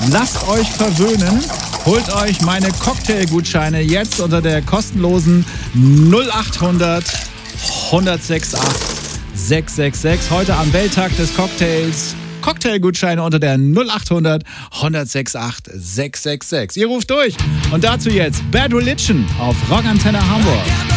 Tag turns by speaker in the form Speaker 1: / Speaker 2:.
Speaker 1: Lasst euch verwöhnen. Holt euch meine Cocktailgutscheine jetzt unter der kostenlosen 0800 106 666. Heute am Welttag des Cocktails. Cocktailgutscheine unter der 0800 106 666. Ihr ruft durch. Und dazu jetzt Bad Religion auf Rockantenne Hamburg.